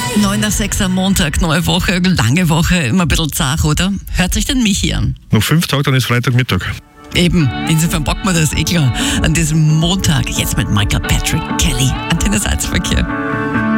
9 nach 6 am Montag, neue Woche, lange Woche, immer ein bisschen zart, oder? Hört sich den Michi an. Noch 5 Tage, dann ist Freitagmittag. Eben, insofern packen wir das, klar. An diesem Montag, jetzt mit Michael Patrick Kelly. Antenne Salzverkehr.